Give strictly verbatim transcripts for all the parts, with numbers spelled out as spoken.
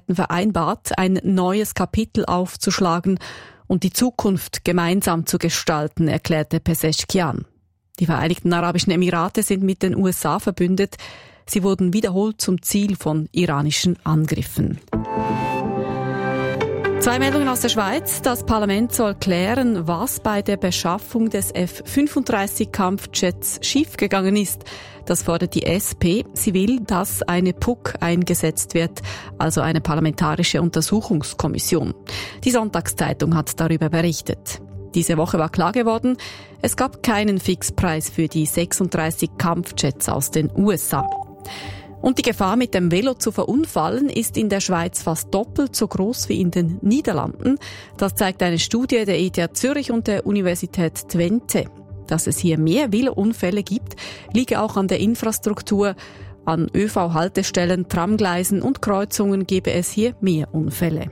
hätten vereinbart, ein neues Kapitel aufzuschlagen und die Zukunft gemeinsam zu gestalten, erklärte Pezeshkian. Die Vereinigten Arabischen Emirate sind mit den U S A verbündet. Sie wurden wiederholt zum Ziel von iranischen Angriffen. Zwei Meldungen aus der Schweiz. Das Parlament soll klären, was bei der Beschaffung des F fünfunddreißig Kampfjets schiefgegangen ist. Das fordert die S P. Sie will, dass eine P U C eingesetzt wird, also eine parlamentarische Untersuchungskommission. Die Sonntagszeitung hat darüber berichtet. Diese Woche war klar geworden, es gab keinen Fixpreis für die sechsunddreißig Kampfjets aus den U S A. Und die Gefahr, mit dem Velo zu verunfallen, ist in der Schweiz fast doppelt so groß wie in den Niederlanden. Das zeigt eine Studie der E T H Zürich und der Universität Twente. Dass es hier mehr Velounfälle gibt, liege auch an der Infrastruktur. An Ö V-Haltestellen, Tramgleisen und Kreuzungen gebe es hier mehr Unfälle.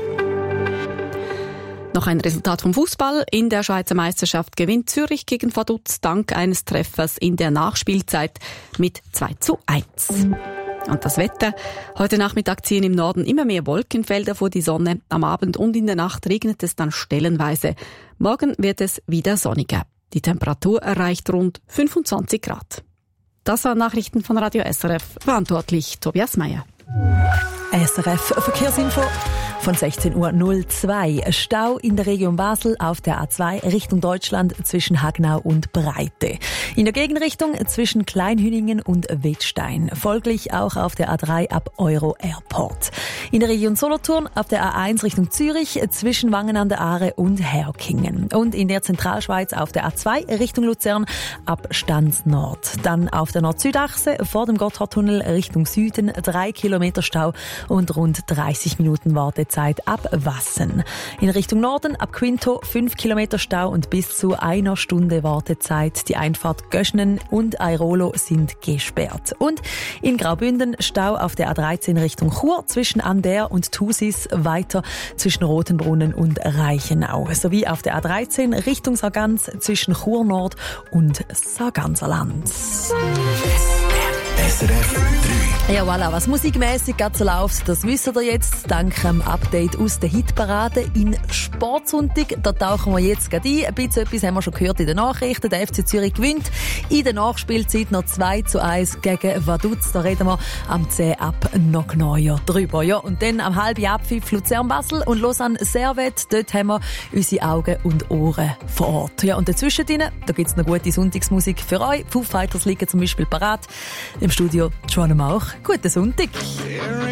Noch ein Resultat vom Fußball. In der Schweizer Meisterschaft gewinnt Zürich gegen Vaduz dank eines Treffers in der Nachspielzeit mit zwei zu eins. Und das Wetter. Heute Nachmittag ziehen im Norden immer mehr Wolkenfelder vor die Sonne. Am Abend und in der Nacht regnet es dann stellenweise. Morgen wird es wieder sonniger. Die Temperatur erreicht rund fünfundzwanzig Grad. Das waren Nachrichten von Radio S R F. Verantwortlich Tobias Meyer. S R F Verkehrsinfo von sechzehn Uhr null zwei. Stau in der Region Basel auf der A zwei Richtung Deutschland zwischen Hagnau und Breite. In der Gegenrichtung zwischen Kleinhüningen und Wettstein. Folglich auch auf der A drei ab Euro Airport. In der Region Solothurn auf der A eins Richtung Zürich zwischen Wangen an der Aare und Herkingen. Und in der Zentralschweiz auf der A zwei Richtung Luzern ab Stanz Nord. Dann auf der Nord-Süd-Achse vor dem Gotthardtunnel Richtung Süden drei Kilometer Stau und rund dreißig Minuten Wartezeit ab Wassen. In Richtung Norden ab Quinto fünf Kilometer Stau und bis zu einer Stunde Wartezeit. Die Einfahrt Göschnen und Airolo sind gesperrt. Und in Graubünden Stau auf der A dreizehn Richtung Chur zwischen Ander und Thusis, weiter zwischen Rotenbrunnen und Reichenau. Sowie auf der A dreizehn Richtung Sargans zwischen Chur Nord und Sarganserland. S R F drei. Ja, voilà, was musikmässig gerade so läuft, das wisst ihr jetzt dank dem Update aus der Hitparade in Sportsonntag. Da tauchen wir jetzt gerade ein. Ein bisschen etwas haben wir schon gehört in den Nachrichten. Der F C Zürich gewinnt in der Nachspielzeit noch zwei zu eins gegen Vaduz. Da reden wir am zehn ab noch genauer drüber. Ja, und dann am halben Abpfiff Luzern-Basel und Lausanne Servet. Dort haben wir unsere Augen und Ohren vor Ort. Ja, und dazwischen da gibt's noch gute Sonntagsmusik für euch. Foo Fighters liegen zum Beispiel parat. Im Studio Joanna Mauch. Guten Sonntag.